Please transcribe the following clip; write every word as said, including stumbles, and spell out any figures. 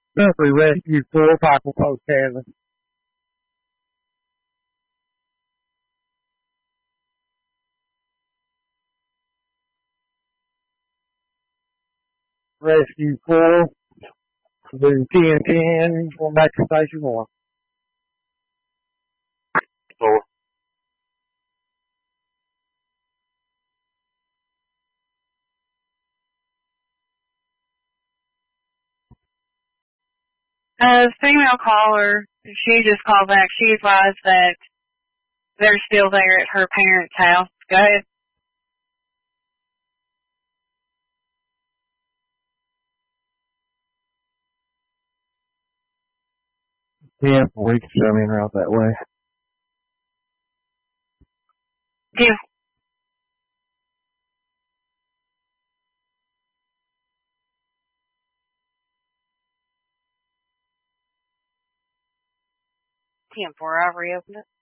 Country Rescue four, Piper Post Kevin. Rescue four, do ten ten, going back to station one. Four. Uh, female caller, she just called back. She advised that they're still there at her parents' house. Go ahead. Yeah, we can show me in route that way. Give. ten four, I've reopened it.